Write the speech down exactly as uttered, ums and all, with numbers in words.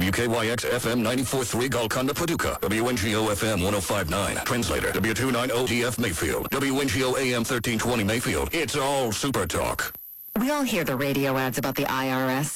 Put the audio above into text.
W K Y X F M ninety-four point three Golconda, Paducah. W N G O F M one oh five point nine. Translator, W two ninety D F Mayfield. W N G O A M thirteen twenty Mayfield. It's all Super Talk. We all hear the radio ads about the I R S.